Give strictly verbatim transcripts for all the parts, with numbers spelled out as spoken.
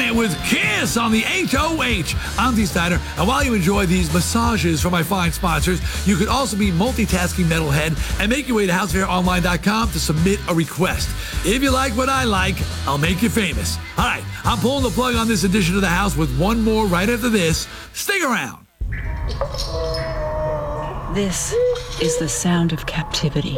and with Kiss on the H O H. I'm Dee Snider, and while you enjoy these massages from my fine sponsors, you could also be multitasking metalhead and make your way to house fair online dot com to submit a request. If you like what I like, I'll make you famous. All right, I'm pulling the plug on this edition of the house with one more right after this. Stick around. This is the sound of captivity.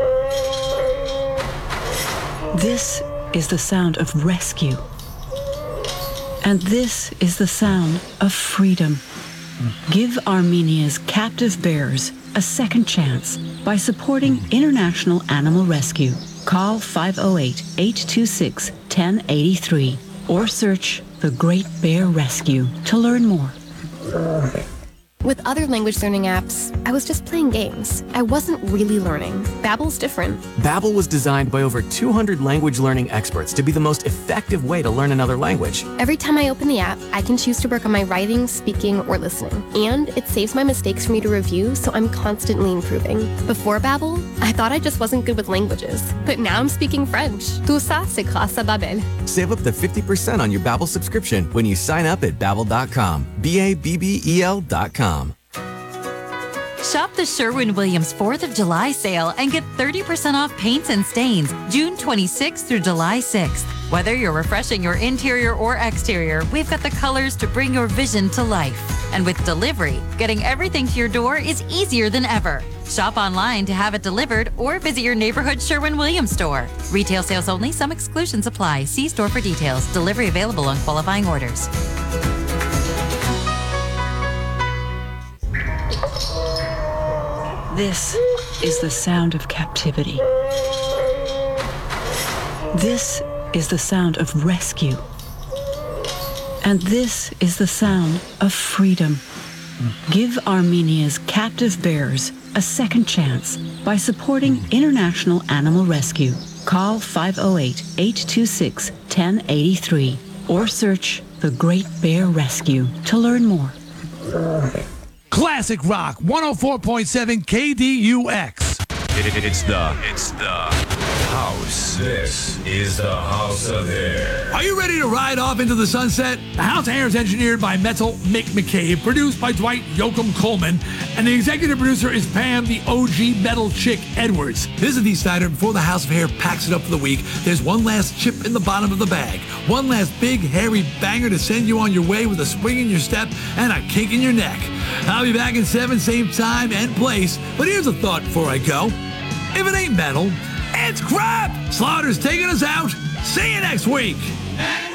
This is the sound of rescue. And this is the sound of freedom. Give Armenia's captive bears a second chance by supporting International Animal Rescue. Call five oh eight, eight two six, one oh eight three or search The Great Bear Rescue to learn more. With other language learning apps, I was just playing games. I wasn't really learning. Babbel's different. Babbel was designed by over two hundred language learning experts to be the most effective way to learn another language. Every time I open the app, I can choose to work on my writing, speaking, or listening. And it saves my mistakes for me to review, so I'm constantly improving. Before Babbel, I thought I just wasn't good with languages. But now I'm speaking French. Tout ça, c'est grâce à Babbel. Save up to fifty percent on your Babbel subscription when you sign up at babbel dot com. B A B B E L dot com. Shop the Sherwin-Williams fourth of July sale and get thirty percent off paints and stains June twenty-sixth through July sixth. Whether you're refreshing your interior or exterior, we've got the colors to bring your vision to life. And with delivery, getting everything to your door is easier than ever. Shop online to have it delivered or visit your neighborhood Sherwin-Williams store. Retail sales only. Some exclusions apply. See store for details. Delivery available on qualifying orders. This is the sound of captivity. This is the sound of rescue. And this is the sound of freedom. Give Armenia's captive bears a second chance by supporting International Animal Rescue. Call five oh eight, eight two six, one oh eight three or search The Great Bear Rescue to learn more. Classic Rock, one oh four point seven K D U X. It, it's the, it's the house. This is the House of Hair. Are you ready to ride off into the sunset? The House of Hair is engineered by Metal Mick McCabe, produced by Dwight Yoakam Coleman, and the executive producer is Pam, the O G Metal Chick Edwards. This is Dee Snider. Before the House of Hair packs it up for the week, there's one last chip in the bottom of the bag. One last big, hairy banger to send you on your way with a swing in your step and a kink in your neck. I'll be back in seven, same time and place. But here's a thought before I go. If it ain't metal, it's crap! Slaughter's taking us out. See you next week.